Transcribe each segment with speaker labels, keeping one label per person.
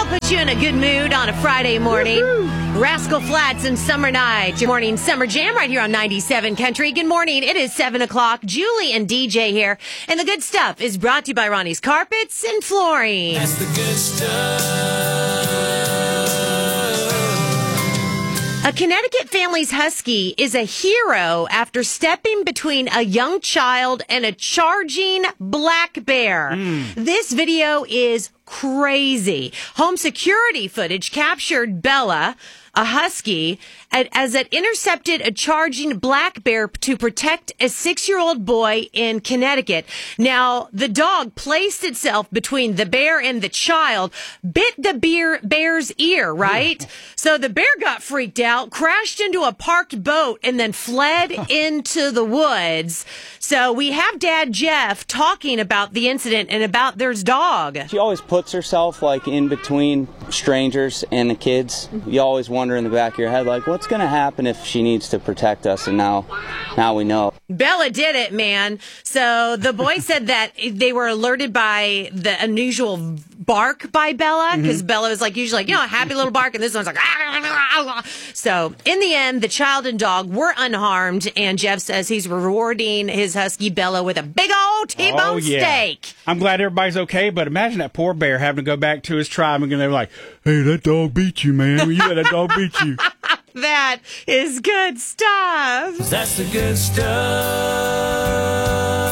Speaker 1: put you in a good mood on a Friday morning. Woo-hoo! Rascal Flatts and Summer Night. Your morning Summer Jam right here on 97 Country. Good morning. It is 7 o'clock. Julie and DJ here. And the good stuff is brought to you by Ronnie's Carpets and Flooring.
Speaker 2: That's the good stuff.
Speaker 1: A Connecticut family's husky is a hero after stepping between a young child and a charging black bear. This video is crazy. Home security footage captured Bella, a husky, as it intercepted a charging black bear to protect a 6-year-old boy in Connecticut. Now, the dog placed itself between the bear and the child, bit the bear's ear, right? So the bear got freaked out, crashed into a parked boat, and then fled into the woods. So we have Dad Jeff talking about the incident and about their dog.
Speaker 3: She always puts herself like in between strangers and the kids. You always wonder in the back of your head, like, what's going to happen if she needs to protect us? And now we know.
Speaker 1: Bella did it, man. So the boy said that they were alerted by the unusual bark by Bella, because Bella was like usually like, a happy little bark, and this one's like, so in the end, the child and dog were unharmed, and Jeff says he's rewarding his husky Bella with a big old T-bone steak.
Speaker 4: I'm glad everybody's okay, but imagine that poor bear having to go back to his tribe, and they're like, hey, that dog beat you, man. Yeah, that dog beat you.
Speaker 1: That is good stuff.
Speaker 2: That's the good stuff.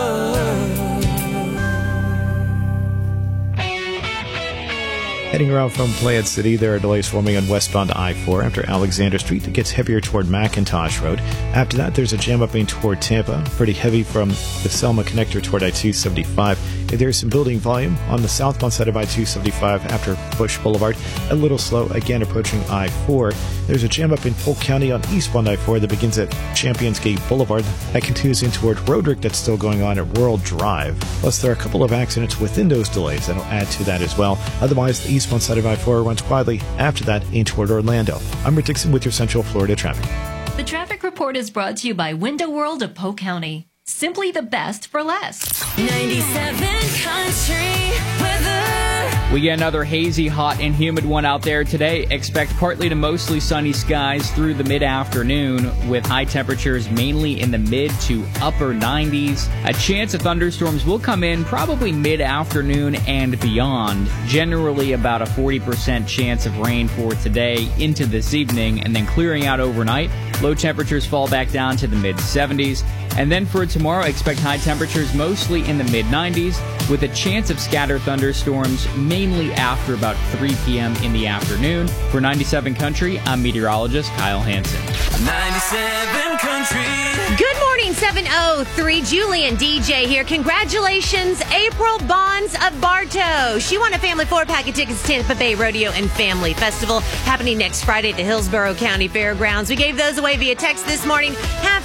Speaker 5: Heading around from Playette City, there are delays forming on westbound I-4 after Alexander Street. It gets heavier toward McIntosh Road. After that, there's a jam up in toward Tampa. Pretty heavy from the Selma connector toward I-275. There's some building volume on the southbound side of I-275 after Bush Boulevard. A little slow, again approaching I-4. There's a jam up in Polk County on eastbound I-4 that begins at Champions Gate Boulevard. That continues in toward Roderick. That's still going on at World Drive. Plus, there are a couple of accidents within those delays that'll add to that as well. Otherwise, the eastbound side of I-4 runs quietly after that in toward Orlando. I'm Rick Dixon with your Central Florida traffic.
Speaker 6: The traffic report is brought to you by Window World of Polk County. Simply the best for less.
Speaker 7: 97 Country weather.
Speaker 8: We get another hazy, hot, and humid one out there today. Expect partly to mostly sunny skies through the mid-afternoon with high temperatures mainly in the mid to upper 90s. A chance of thunderstorms will come in probably mid-afternoon and beyond. Generally about a 40% chance of rain for today into this evening, and then clearing out overnight. Low temperatures fall back down to the mid-70s. And then for tomorrow, expect high temperatures mostly in the mid-90s with a chance of scattered thunderstorms mainly after about 3 p.m. in the afternoon. For 97 Country, I'm meteorologist Kyle Hansen.
Speaker 2: 97 Country.
Speaker 1: Good morning, 703. Julie and DJ here. Congratulations, April Bonds of Bartow. She won a family 4-pack of tickets to Tampa Bay Rodeo and Family Festival happening next Friday at the Hillsborough County Fairgrounds. We gave those away via text this morning.